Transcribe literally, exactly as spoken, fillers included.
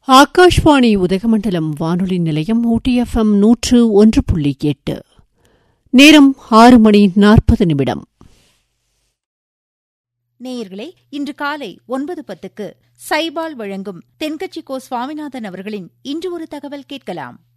ஆகாஷ்வாணி உதகமண்டலம் வானொலி நிலையம் ஊட்டி எஃப்எம் நூற்று ஒன்று புள்ளி எட்டு. நேரம் ஆறு மணி நாற்பது நிமிடம். நேயர்களே, இன்று காலை ஒன்பது பத்துக்கு சைபால் வழங்கும் தென்கட்சி கோ சுவாமிநாதன் அவர்களின் இன்று ஒரு தகவல் கேட்கலாம்.